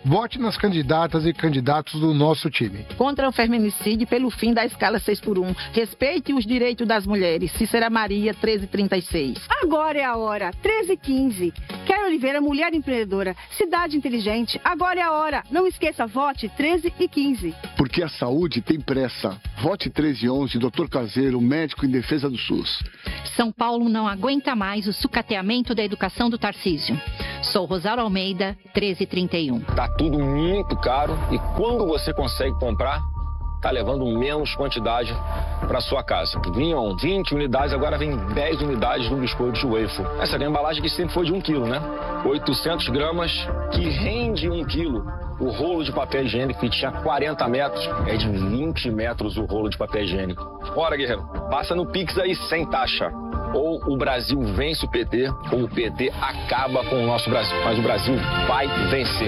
Vote nas candidatas e candidatos do nosso time. Contra o feminicídio pelo fim da escala 6x1. Respeite os direitos das mulheres. Cícera Maria, 1336. Agora é a hora, 13h15. Kelly Oliveira, mulher empreendedora. Cidade inteligente. Agora é a hora. Não esqueça, vote 13h15. Porque a saúde tem pressa. Vote 1311, Dr. Caseiro, médico em defesa do SUS. São Paulo não aguenta mais o sucateamento da educação do Tarcísio. Sou Rosário Almeida, 1331. Tá tudo muito caro e quando você consegue comprar, tá levando menos quantidade para sua casa. Vinham 20 unidades, agora vem 10 unidades do biscoito de waffle. Essa é a embalagem que sempre foi de 1 quilo, né? 800 gramas, que rende 1 quilo. O rolo de papel higiênico, que tinha 40 metros, é de 20 metros o rolo de papel higiênico. Bora, guerreiro, passa no Pix aí sem taxa. Ou o Brasil vence o PT, ou o PT acaba com o nosso Brasil. Mas o Brasil vai vencer.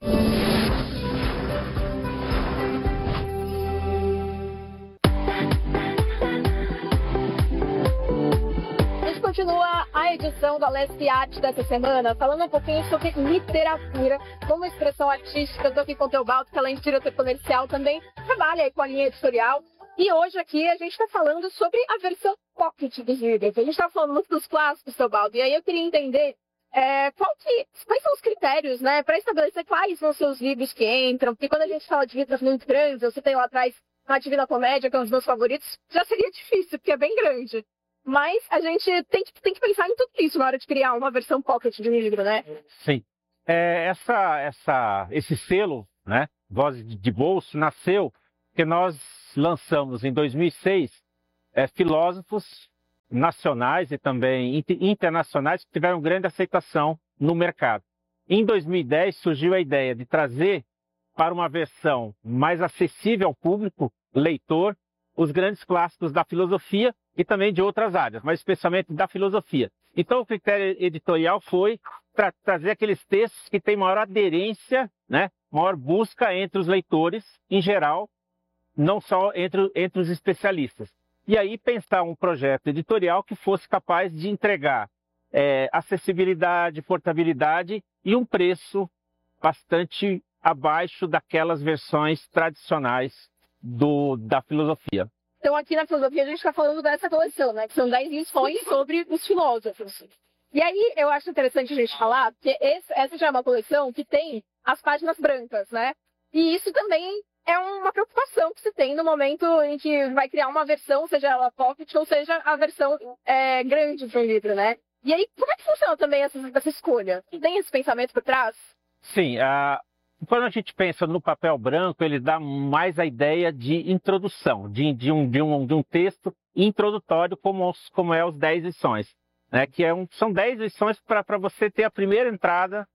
Continua a edição da Leste Arte dessa semana, falando um pouquinho sobre literatura, como expressão artística. Estou aqui com o Teobaldo, que além de diretor comercial, também trabalha aí com a linha editorial. E hoje aqui a gente está falando sobre a versão pocket dos livros. A gente está falando muito dos clássicos, Teobaldo, e aí eu queria entender quais são os critérios, né, para estabelecer quais são os seus livros que entram, porque quando a gente fala de livros muito grandes, eu citei lá atrás a Divina Comédia, que é um dos meus favoritos, já seria difícil, porque é bem grande. Mas a gente tem que pensar em tudo isso na hora de criar uma versão pocket de um livro, né? Sim. Esse selo, né, Voz de Bolso, nasceu porque nós lançamos em 2006 filósofos nacionais e também internacionais que tiveram grande aceitação no mercado. Em 2010 surgiu a ideia de trazer para uma versão mais acessível ao público, leitor, os grandes clássicos da filosofia e também de outras áreas, mas especialmente da filosofia. Então o critério editorial foi trazer aqueles textos que têm maior aderência, né, maior busca entre os leitores em geral, não só entre os especialistas. E aí pensar um projeto editorial que fosse capaz de entregar acessibilidade, portabilidade e um preço bastante abaixo daquelas versões tradicionais da filosofia. Então aqui na filosofia a gente está falando dessa coleção, né? Que são 10 lições sobre os filósofos. E aí eu acho interessante a gente falar, porque essa já é uma coleção que tem as páginas brancas, né? E isso também é uma preocupação que se tem no momento em que vai criar uma versão, seja ela pocket ou seja a versão grande do livro, né? E aí, como é que funciona também essa escolha? Tem esse pensamento por trás? Sim, quando a gente pensa no papel branco, ele dá mais a ideia de introdução, de um texto introdutório, como é os 10 lições. Né? São 10 lições para você ter a primeira entrada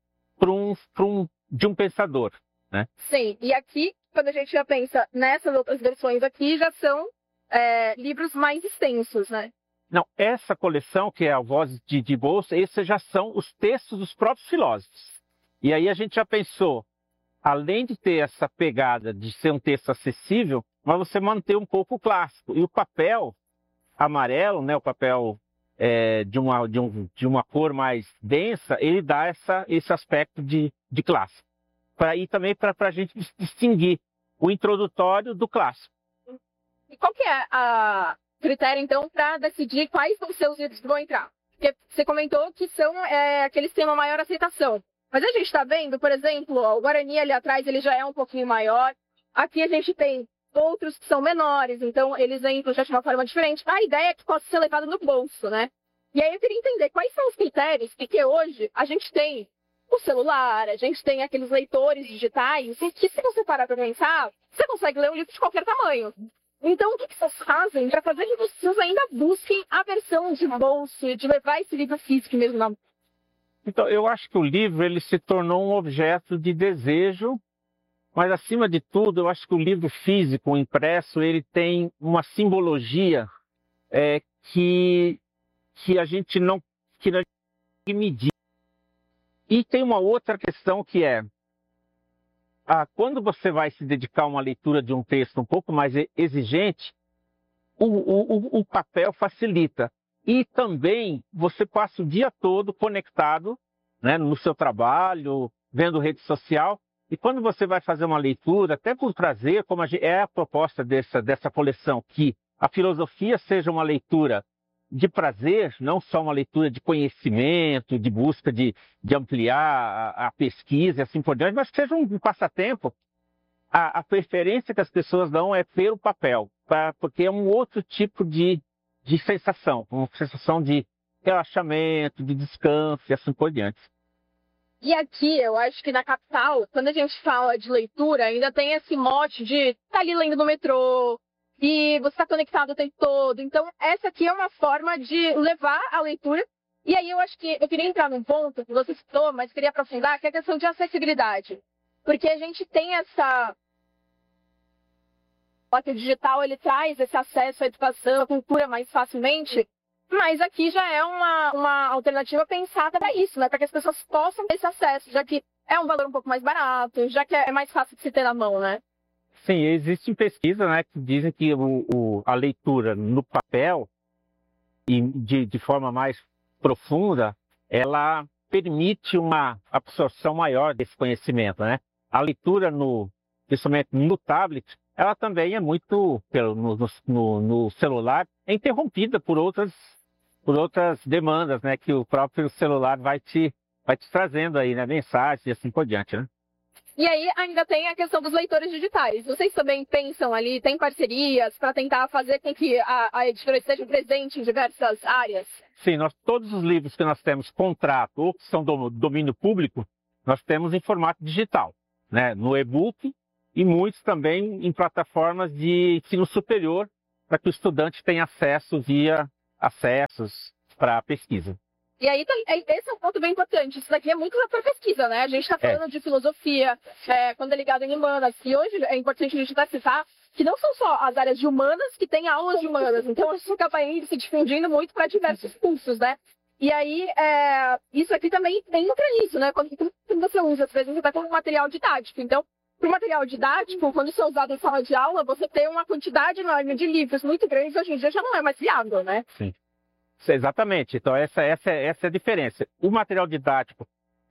de um pensador. Né? Sim, e aqui, quando a gente já pensa nessas outras versões aqui, já são livros mais extensos, né? Não, essa coleção, que é a Voz de Bolso, esses já são os textos dos próprios filósofos. E aí a gente já pensou, além de ter essa pegada de ser um texto acessível, mas você manter um pouco o clássico. E o papel amarelo, né, o papel de uma cor mais densa, ele dá esse aspecto de clássico. E também para a gente distinguir o introdutório do clássico. E qual que é a critério, então, para decidir quais são os seus livros que vão entrar? Porque você comentou que são aqueles que têm uma maior aceitação. Mas a gente está vendo, por exemplo, o Guarani ali atrás, ele já é um pouquinho maior. Aqui a gente tem outros que são menores, então eles entram já de uma forma diferente. A ideia é que possa ser levado no bolso, né? E aí eu queria entender quais são os critérios, porque hoje a gente tem o celular, a gente tem aqueles leitores digitais, que se você parar para pensar, você consegue ler um livro de qualquer tamanho. Então, o que vocês fazem para fazer que vocês ainda busquem a versão de bolso, de levar esse livro físico mesmo na... Então, eu acho que o livro ele se tornou um objeto de desejo, mas, acima de tudo, eu acho que o livro físico, o impresso, ele tem uma simbologia que a gente não consegue medir. E tem uma outra questão que quando você vai se dedicar a uma leitura de um texto um pouco mais exigente, o papel facilita. E também você passa o dia todo conectado, né, no seu trabalho, vendo rede social. E quando você vai fazer uma leitura, até por prazer, como é a proposta dessa coleção, que a filosofia seja uma leitura de prazer, não só uma leitura de conhecimento, de busca de ampliar a pesquisa e assim por diante, mas que seja um passatempo. A preferência que as pessoas dão é pelo papel, porque é um outro tipo de sensação, uma sensação de relaxamento, de descanso e assim por diante. E aqui, eu acho que na capital, quando a gente fala de leitura, ainda tem esse mote de estar ali lendo no metrô, e você está conectado o tempo todo. Então, essa aqui é uma forma de levar a leitura. E aí eu acho que eu queria entrar num ponto que você citou, mas queria aprofundar, que é a questão de acessibilidade. Porque a gente tem essa... O digital, ele traz esse acesso à educação, à cultura mais facilmente, mas aqui já é uma alternativa pensada para isso, né? Para que as pessoas possam ter esse acesso, já que é um valor um pouco mais barato, já que é mais fácil de se ter na mão, né? Sim, existem pesquisas, né, que dizem que a leitura no papel, e de forma mais profunda, ela permite uma absorção maior desse conhecimento, né? A leitura, principalmente no tablet, ela também é muito, no celular, é interrompida por outras demandas, né, que o próprio celular vai te trazendo aí, né, mensagens e assim por diante, né? E aí ainda tem a questão dos leitores digitais. Vocês também pensam ali, tem parcerias para tentar fazer com que a editora esteja presente em diversas áreas? Sim, todos os livros que nós temos contrato ou que são do domínio público, nós temos em formato digital, né, no e-book e muitos também em plataformas de ensino superior para que o estudante tenha acesso via acessos para a pesquisa. E aí, esse é um ponto bem importante. Isso daqui é muito para pesquisa, né? A gente está falando de filosofia, quando é ligado em humanas. E hoje é importante a gente citar que não são só as áreas de humanas que têm aulas de humanas. Então, isso acaba se difundindo muito para diversos cursos, né? E aí, isso aqui também entra nisso, né? Quando você usa, às vezes, você está com um material didático. Então, para o material didático, quando isso é usado em sala de aula, você tem uma quantidade enorme de livros muito grandes. Hoje em dia já não é mais viável, né? Sim. Exatamente. Então, essa é a diferença. O material didático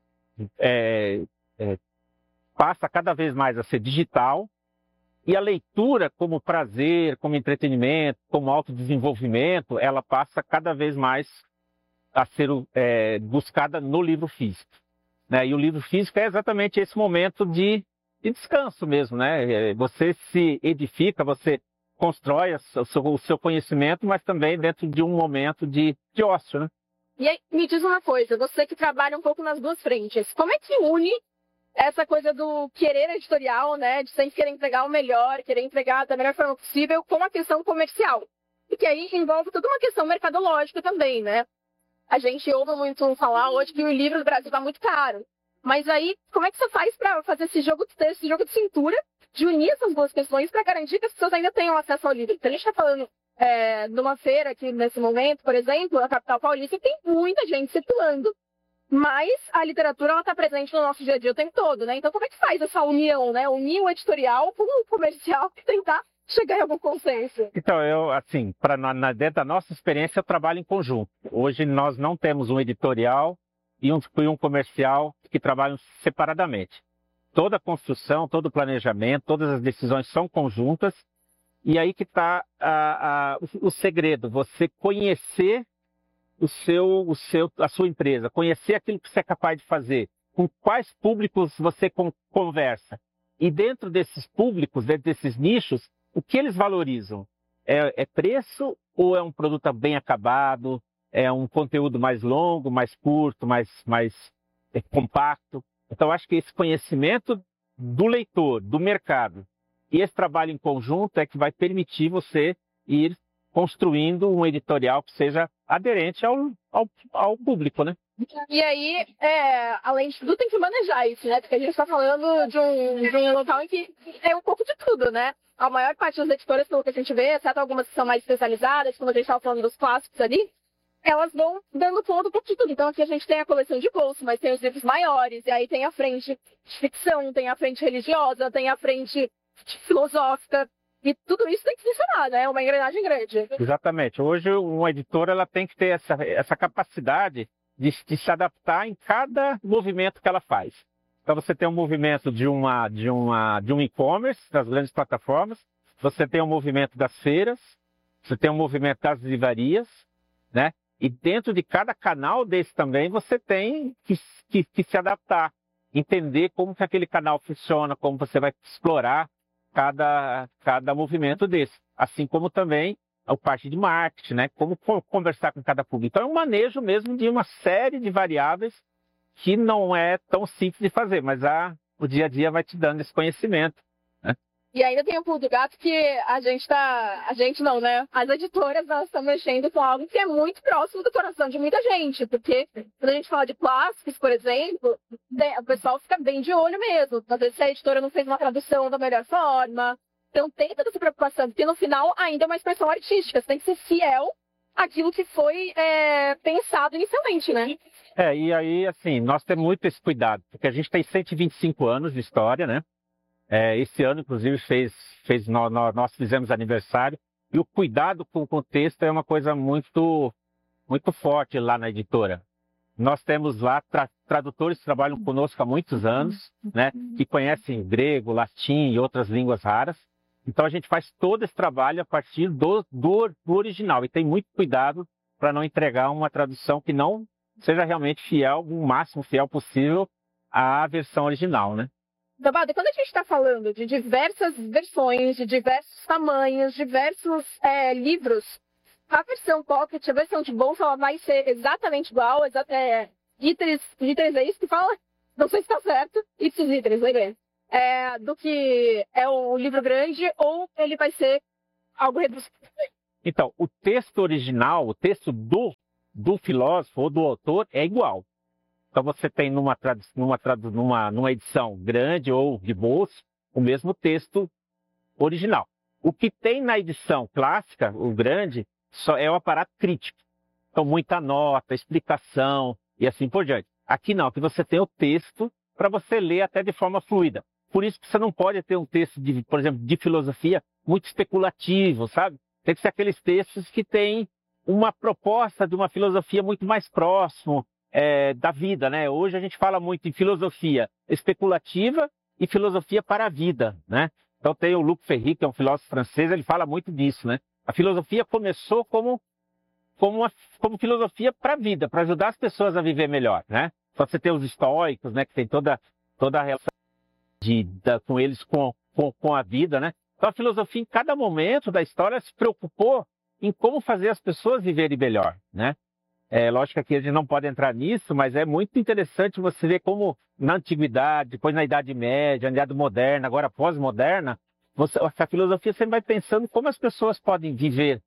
passa cada vez mais a ser digital e a leitura como prazer, como entretenimento, como autodesenvolvimento, ela passa cada vez mais a ser buscada no livro físico, né? E o livro físico é exatamente esse momento de descanso mesmo, né? Você se edifica, você constrói o seu conhecimento, mas também dentro de um momento de ócio, né? E aí, me diz uma coisa, você que trabalha um pouco nas duas frentes, como é que une essa coisa do querer editorial, né, de sempre querer entregar o melhor, querer entregar da melhor forma possível, com a questão comercial? Porque aí envolve toda uma questão mercadológica também, né? A gente ouve muito falar hoje que o livro do Brasil está muito caro. Mas aí, como é que você faz para fazer esse jogo de texto, esse jogo de cintura, de unir essas duas questões para garantir que as pessoas ainda tenham acesso ao livro? Então, a gente está falando de uma feira aqui nesse momento, por exemplo, a capital paulista, tem muita gente circulando. Mas a literatura está presente no nosso dia a dia o tempo todo, né? Então, como é que faz essa união, né? Unir o editorial com o comercial e tentar chegar em algum consenso? Então, dentro da nossa experiência, eu trabalho em conjunto. Hoje, nós não temos um editorial e um comercial que trabalham separadamente. Toda a construção, todo o planejamento, todas as decisões são conjuntas. E aí que está o segredo, você conhecer a sua empresa, conhecer aquilo que você é capaz de fazer, com quais públicos você conversa. E dentro desses públicos, dentro desses nichos, o que eles valorizam? É preço ou é um produto bem acabado? É um conteúdo mais longo, mais curto, mais compacto? Então, acho que esse conhecimento do leitor, do mercado, e esse trabalho em conjunto é que vai permitir você ir construindo um editorial que seja aderente ao público, né? E aí, além de tudo, tem que manejar isso, né? Porque a gente está falando de um local em que é um pouco de tudo, né? A maior parte das editoras, pelo que a gente vê, exceto algumas que são mais especializadas, como a gente estava falando dos clássicos ali, elas vão dando conta um pouco de tudo. Então aqui a gente tem a coleção de bolso, mas tem os livros maiores, e aí tem a frente de ficção, tem a frente religiosa, tem a frente filosófica, e tudo isso tem que funcionar, né? É uma engrenagem grande. Exatamente. Hoje uma editora ela tem que ter essa capacidade de se adaptar em cada movimento que ela faz. Então você tem um movimento de um e-commerce, das grandes plataformas, você tem um movimento das feiras, você tem um movimento das livrarias, né? E dentro de cada canal desse também você tem que se adaptar, entender como que aquele canal funciona, como você vai explorar cada movimento desse. Assim como também a parte de marketing, né? Como conversar com cada público. Então é um manejo mesmo de uma série de variáveis que não é tão simples de fazer, mas o dia a dia vai te dando esse conhecimento, né? E ainda tem o pulo do gato que a gente não, né? As editoras, elas estão mexendo com algo que é muito próximo do coração de muita gente, porque quando a gente fala de plásticos, por exemplo, o pessoal fica bem de olho mesmo. Às vezes a editora não fez uma tradução da melhor forma. Então tem toda essa preocupação, porque no final ainda é uma expressão artística, você tem que ser fiel àquilo que foi pensado inicialmente, né? E aí, assim, nós temos muito esse cuidado, porque a gente tem 125 anos de história, né? Esse ano, inclusive, nós fizemos aniversário, e o cuidado com o texto é uma coisa muito, muito forte lá na editora. Nós temos lá tradutores que trabalham conosco há muitos anos, né? Que conhecem grego, latim e outras línguas raras. Então a gente faz todo esse trabalho a partir do original, e tem muito cuidado para não entregar uma tradução que não seja realmente fiel, o máximo fiel possível à versão original, né? Dabada, quando a gente está falando de diversas versões, de diversos tamanhos, diversos livros, a versão pocket, a versão de bolsa, ela vai ser exatamente igual, literes é isso que fala? Não sei se está certo, literes, lembrei. Do que é o livro grande, ou ele vai ser algo reduzido? Então, o texto original, o texto do filósofo ou do autor é igual. Então você tem numa edição grande ou de bolso, o mesmo texto original. O que tem na edição clássica, o grande, só é o aparato crítico. Então muita nota, explicação e assim por diante. Aqui não, aqui você tem o texto para você ler até de forma fluida. Por isso que você não pode ter um texto, por exemplo, de filosofia muito especulativo, sabe? Tem que ser aqueles textos que têm uma proposta de uma filosofia muito mais próximo da vida, né? Hoje a gente fala muito em filosofia especulativa e filosofia para a vida, né? Então tem o Luc Ferry, que é um filósofo francês, ele fala muito disso, né? A filosofia começou como filosofia para a vida, para ajudar as pessoas a viver melhor, né? Então você tem os estoicos, né? Que tem toda a relação com eles, com a vida, né? Então a filosofia em cada momento da história se preocupou em como fazer as pessoas viverem melhor, né? Lógico que aqui a gente não pode entrar nisso, mas é muito interessante você ver como na antiguidade, depois na Idade Média, na Idade Moderna, agora pós-moderna, a filosofia sempre vai pensando como as pessoas podem viver.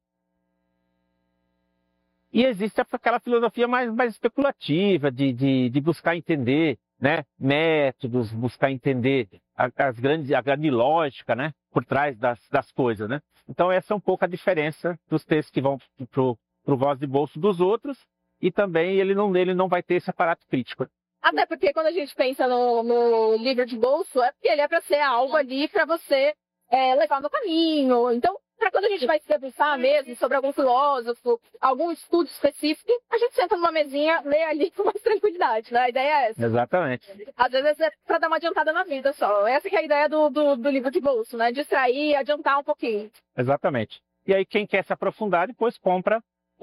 E existe aquela filosofia mais especulativa, de buscar entender, né, métodos, buscar entender a grande lógica, né, por trás das coisas, né? Então essa é um pouco a diferença dos textos que vão pro voz de bolso dos outros, e também ele não vai ter esse aparato crítico. Até porque quando a gente pensa no livro de bolso, é porque ele é para ser algo ali para você levar no caminho. Então, para quando a gente vai se debruçar mesmo sobre algum filósofo, algum estudo específico, a gente senta numa mesinha, lê ali com mais tranquilidade, né? A ideia é essa. Exatamente. Às vezes é para dar uma adiantada na vida só. Essa que é a ideia do livro de bolso, né? Distrair, adiantar um pouquinho. Exatamente. E aí quem quer se aprofundar, depois compra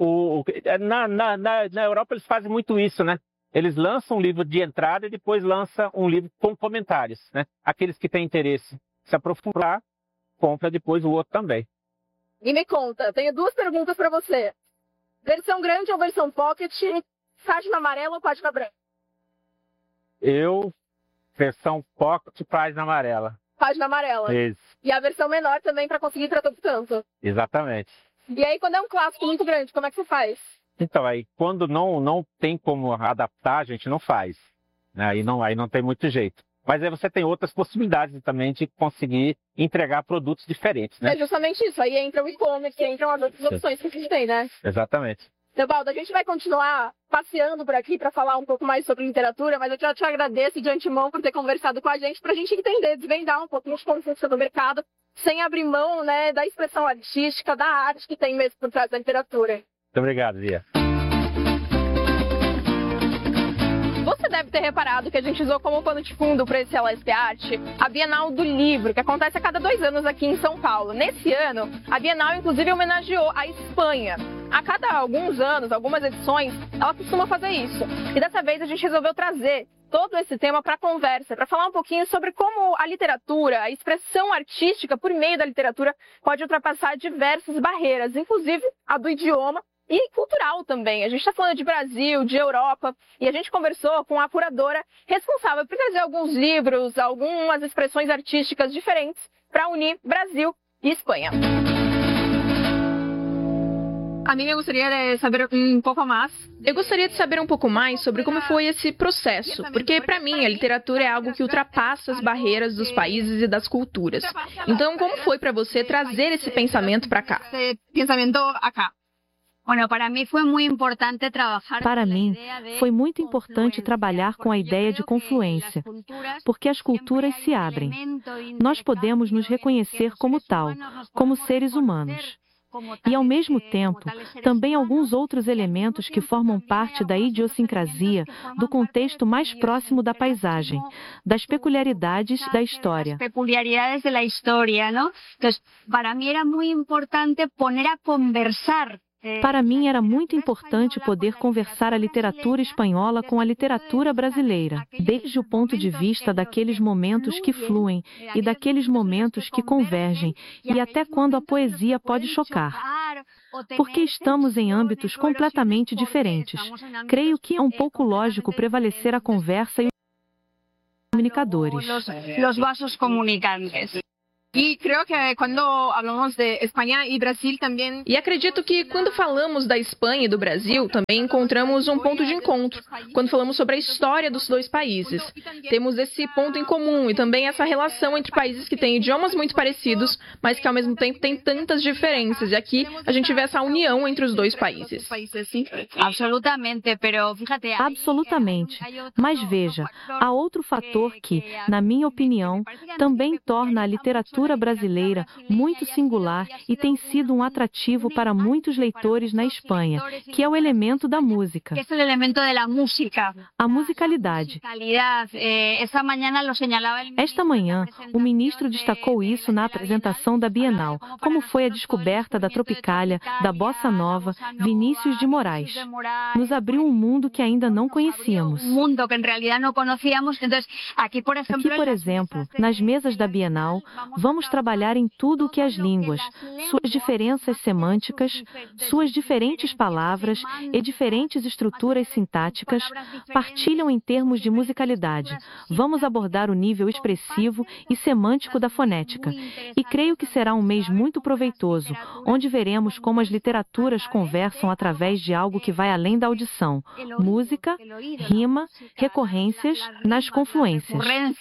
na Europa eles fazem muito isso, né? Eles lançam um livro de entrada e depois lançam um livro com comentários, né? Aqueles que têm interesse em se aprofundar, compra depois o outro também. E me conta, tenho duas perguntas para você. Versão grande ou versão pocket? Página amarela ou página branca? Versão pocket, página amarela. Página amarela. Isso. E a versão menor também para conseguir para todo canto. Exatamente. E aí, quando é um clássico muito grande, como é que você faz? Então, aí quando não tem como adaptar, a gente não faz. Né? Aí não tem muito jeito. Mas aí você tem outras possibilidades também de conseguir entregar produtos diferentes, né? É justamente isso. Aí entra o e-commerce, entram as outras opções que a gente tem, né? Exatamente. Teobaldo, a gente vai continuar passeando por aqui para falar um pouco mais sobre literatura, mas eu já te agradeço de antemão por ter conversado com a gente, para a gente entender, desvendar um pouquinho de como funciona o mercado, sem abrir mão, né, da expressão artística, da arte que tem mesmo por trás da literatura. Muito obrigado, Lia. Você deve ter reparado que a gente usou como pano de fundo para esse Alesp Art a Bienal do Livro, que acontece a cada 2 anos aqui em São Paulo. Nesse ano, a Bienal inclusive homenageou a Espanha. A cada alguns anos, algumas edições, ela costuma fazer isso. E dessa vez a gente resolveu trazer todo esse tema para a conversa, para falar um pouquinho sobre como a literatura, a expressão artística por meio da literatura pode ultrapassar diversas barreiras, inclusive a do idioma e cultural também. A gente está falando de Brasil, de Europa, e a gente conversou com a curadora responsável por trazer alguns livros, algumas expressões artísticas diferentes para unir Brasil e Espanha. A mim me gostaria de saber um pouco mais. Eu gostaria de saber um pouco mais sobre como foi esse processo, porque para mim a literatura é algo que ultrapassa as barreiras dos países e das culturas. Então, como foi para você trazer esse pensamento para cá? Para mim foi muito importante trabalhar com a ideia de confluência, porque as culturas se abrem. Nós podemos nos reconhecer como tal, como seres humanos. E, ao mesmo tempo, também alguns outros elementos que formam parte da idiosincrasia, do contexto mais próximo da paisagem, das peculiaridades da história. Para mim era muito importante poder conversar a literatura espanhola com a literatura brasileira, desde o ponto de vista daqueles momentos que fluem e daqueles momentos que convergem, e até quando a poesia pode chocar. Porque estamos em âmbitos completamente diferentes. Creio que é um pouco lógico prevalecer a conversa e os comunicadores. Os vasos comunicantes. E creio que quando falamos de Espanha e Brasil também. E acredito que quando falamos da Espanha e do Brasil, também encontramos um ponto de encontro. Quando falamos sobre a história dos dois países, temos esse ponto em comum e também essa relação entre países que têm idiomas muito parecidos, mas que ao mesmo tempo têm tantas diferenças. E aqui a gente vê essa união entre os dois países. Absolutamente. Mas veja, há outro fator que, na minha opinião, também torna a literatura brasileira muito singular e tem sido um atrativo para muitos leitores na Espanha, que é o elemento da música. A musicalidade. Esta manhã, o ministro destacou isso na apresentação da Bienal, como foi a descoberta da Tropicália, da Bossa Nova, Vinícius de Moraes. Nos abriu um mundo que ainda não conhecíamos. Aqui, por exemplo, nas mesas da Bienal, vamos trabalhar em tudo o que as línguas, suas diferenças semânticas, suas diferentes palavras e diferentes estruturas sintáticas partilham em termos de musicalidade. Vamos abordar o nível expressivo e semântico da fonética. E creio que será um mês muito proveitoso, onde veremos como as literaturas conversam através de algo que vai além da audição. Música, rima, recorrências nas confluências.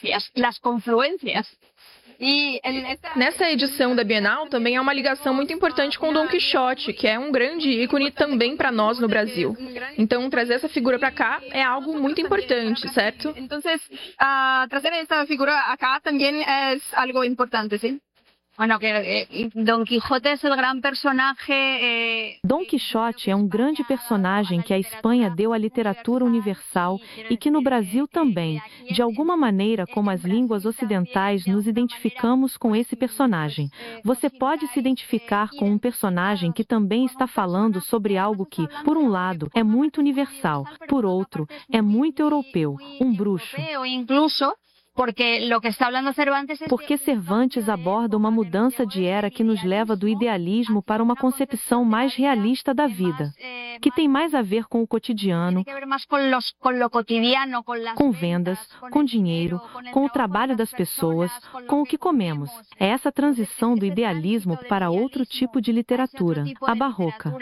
E nessa edição da Bienal também há uma ligação muito importante com Dom Quixote, que é um grande ícone também para nós no Brasil. Então, trazer essa figura para cá é algo muito importante, certo? Então, trazer essa figura acá também é algo importante, sim? Don Quixote é o grande personagem. Dom Quixote é um grande personagem que a Espanha deu à literatura universal e que no Brasil também, de alguma maneira, como as línguas ocidentais, nos identificamos com esse personagem. Você pode se identificar com um personagem que também está falando sobre algo que, por um lado, é muito universal, por outro, é muito europeu, um bruxo. Porque Cervantes aborda uma mudança de era que nos leva do idealismo para uma concepção mais realista da vida, que tem mais a ver com o cotidiano, com vendas, com dinheiro, com o trabalho das pessoas, com o que comemos. É essa transição do idealismo para outro tipo de literatura, a barroca.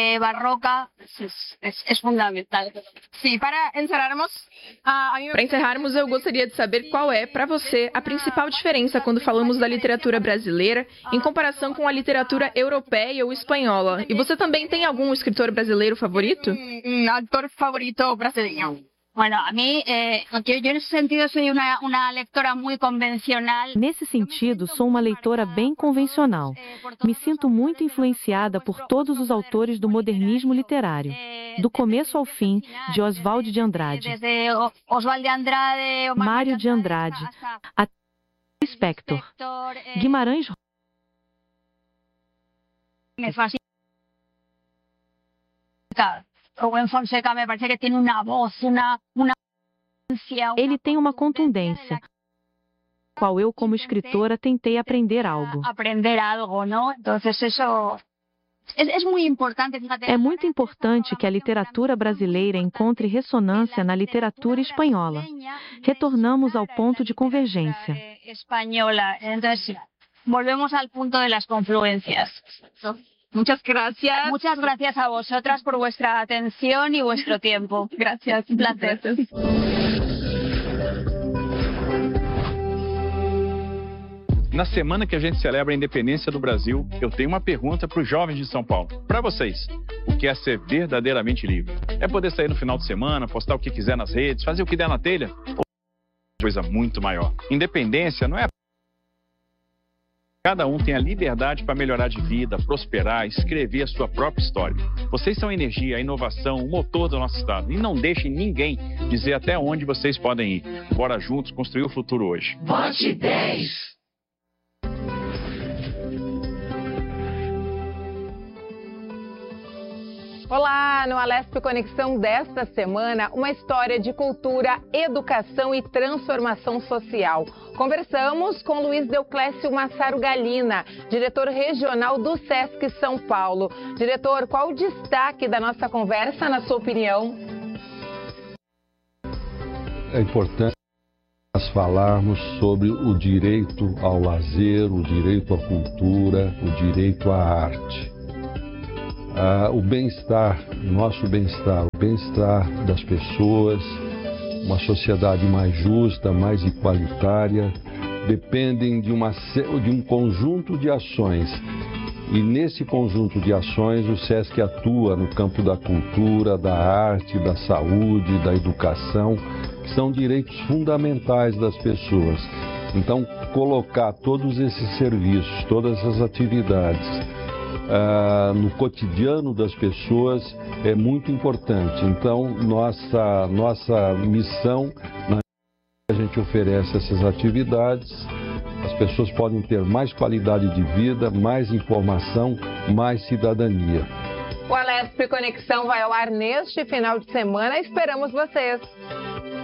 Para encerrarmos, eu gostaria de saber qual é, para você, a principal diferença quando falamos da literatura brasileira em comparação com a literatura europeia ou espanhola. E você também tem algum escritor brasileiro favorito? Autor favorito brasileiro. Bueno, a mí, yo nesse sentido soy uma leitora muito convencional. Nesse sentido, sou uma leitora bem convencional. Me sinto muito influenciada por todos os autores do modernismo literário, do começo ao fim, de Oswald de Andrade, Mário de Andrade, até Spector, Guimarães. Me fascina. Rubén Fonseca me parece que tem uma voz, Ele tem uma contundência, qual eu, como escritora, tentei aprender algo. É muito importante que a literatura brasileira encontre ressonância na literatura espanhola. Retornamos ao ponto de convergência. Volvemos al punto de las confluencias. Muchas gracias. Muchas gracias a vosotras por vuestra atención y vuestro tiempo. Gracias. Un placer. Na semana que a gente celebra a independência do Brasil, eu tenho uma pergunta para os jovens de São Paulo. Para vocês, o que é ser verdadeiramente livre? É poder sair no final de semana, postar o que quiser nas redes, fazer o que der na telha? Ou coisa muito maior? Independência não é... Cada um tem a liberdade para melhorar de vida, prosperar, escrever a sua própria história. Vocês são a energia, a inovação, o motor do nosso estado. E não deixem ninguém dizer até onde vocês podem ir. Bora juntos construir o futuro hoje. Vote 10! Olá, no Alesp Conexão desta semana, uma história de cultura, educação e transformação social. Conversamos com Luiz Deoclésio Massaro Galina, diretor regional do Sesc São Paulo. Diretor, qual o destaque da nossa conversa, na sua opinião? É importante nós falarmos sobre o direito ao lazer, o direito à cultura, o direito à arte. O bem-estar, nosso bem-estar, o bem-estar das pessoas, uma sociedade mais justa, mais igualitária, dependem de um conjunto de ações. E nesse conjunto de ações o SESC atua no campo da cultura, da arte, da saúde, da educação, que são direitos fundamentais das pessoas. Então, colocar todos esses serviços, todas essas atividades no cotidiano das pessoas é muito importante. Então, nossa missão, a gente oferece essas atividades, as pessoas podem ter mais qualidade de vida, mais informação, mais cidadania. O Alesp Conexão vai ao ar neste final de semana, esperamos vocês!